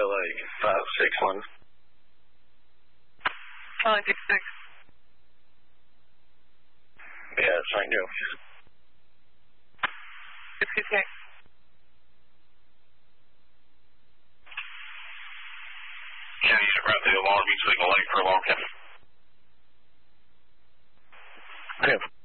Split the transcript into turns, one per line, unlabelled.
Lake 561.
Charlie 66.
Yeah, St. Joe.
66.
County unit right the alarm, you signal late for alarm, Captain.
Okay.